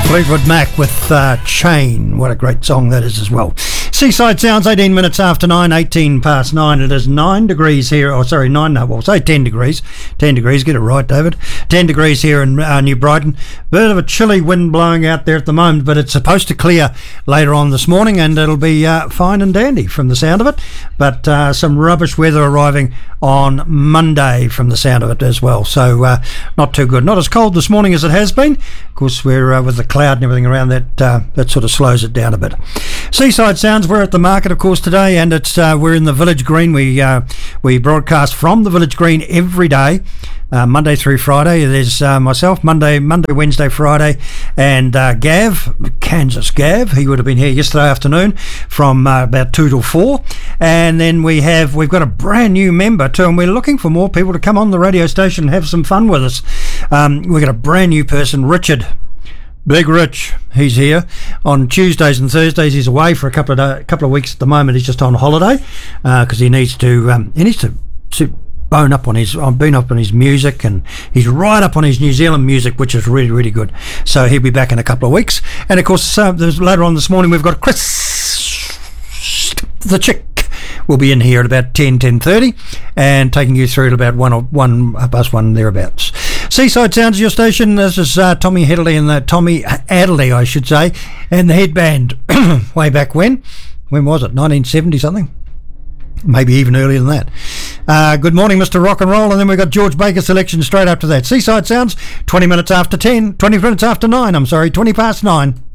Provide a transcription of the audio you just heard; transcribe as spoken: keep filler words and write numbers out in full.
Fleetwood Mac with uh, Chain. What a great song that is as well. Seaside Sounds, eighteen minutes after nine, eighteen past nine. It is nine degrees here. Oh, sorry, nine, no, well, say ten degrees. ten degrees, get it right, David. ten degrees here in uh, New Brighton. Bit of a chilly wind blowing out there at the moment, but it's supposed to clear later on this morning, and it'll be uh, fine and dandy from the sound of it. But uh, some rubbish weather arriving on Monday from the sound of it as well. So uh, not too good. Not as cold this morning as it has been. Of course, we're uh, with the cloud and everything around that, uh, that sort of slows it down a bit. Seaside Sounds, we're at the market, of course, today, and it's uh, we're in the Village Green. We uh, we broadcast from the Village Green every day, uh, Monday through Friday. There's uh, myself, Monday, Monday, Wednesday, Friday, and uh, Gav, Kansas Gav. He would have been here yesterday afternoon from uh, about two till four, and then we have we've got a brand new member too, and we're looking for more people to come on the radio station and have some fun with us. Um, we've got a brand new person, Richard. Big Rich, he's here on Tuesdays and Thursdays. He's away for a couple of day, couple of weeks at the moment. He's just on holiday because uh, he needs to um, he needs to, to bone up on his on been up on his music, and he's right up on his New Zealand music, which is really really good. So he'll be back in a couple of weeks. And of course, uh, there's, later on this morning we've got Chris the Chick. We'll be in here at about ten, ten thirty and taking you through at about one or one past one thereabouts. Seaside Sounds, your station. This is uh, Tommy Hedley and the Tommy Adderley, I should say, and the headband. Way back when? When was it? nineteen seventy something? Maybe even earlier than that. Uh, good morning, Mister Rock and Roll, and then we've got George Baker's selection straight after that. Seaside Sounds, twenty minutes after ten, twenty minutes after nine, I'm sorry, twenty past nine.